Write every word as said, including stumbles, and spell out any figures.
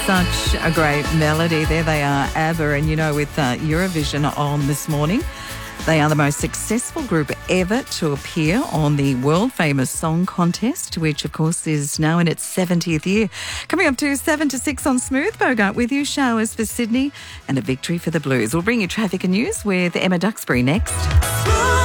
Such a great melody. There they are, ABBA. And, you know, with uh, Eurovision on this morning, they are the most successful group ever to appear on the world-famous Song Contest, which, of course, is now in its seventieth year. Coming up to seven to six on Smooth, Bogart with you. Showers for Sydney and a victory for the Blues. We'll bring you traffic and news with Emma Duxbury next.